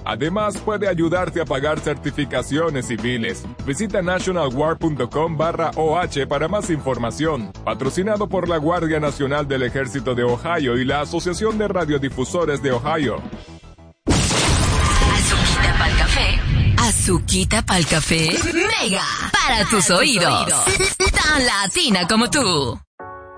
Además, puede ayudarte a pagar certificaciones y biles. Visita nationalguard.com/OH para más información. Patrocinado por la Guardia Nacional del Ejército de Ohio y la Asociación de Radiodifusores de Ohio. Azuquita pa'l café. Azuquita pa'l café. Mega. Para tus oídos. Tan latina como tú.